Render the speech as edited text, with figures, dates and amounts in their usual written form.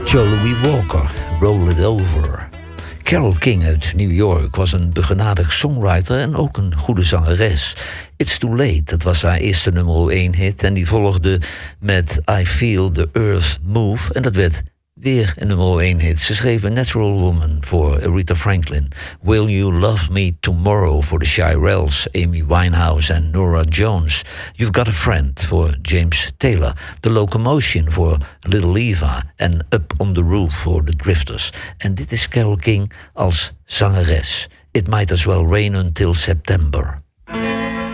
Joe Louis Walker, Roll It Over. Carole King uit New York was een begenadigd songwriter en ook een goede zangeres. It's Too Late, dat was haar eerste nummer 1 hit en die volgde met I Feel the Earth Move en dat werd weer een nummer 1 hit. Ze schreef A Natural Woman voor Aretha Franklin. Will You Love Me Tomorrow voor de Shirelles, Amy Winehouse en Norah Jones. You've Got a Friend voor James Taylor. The Locomotion voor Little Eva. En Up on the Roof voor The Drifters. En dit is Carole King als zangeres. It Might As Well Rain Until September.